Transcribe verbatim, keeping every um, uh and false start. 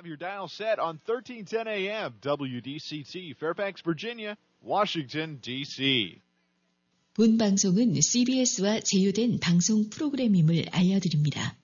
Have your dial set on thirteen ten A M, W D C T, Fairfax, Virginia, Washington, D C 본 방송은 씨비에스와 제휴된 방송 프로그램임을 알려드립니다.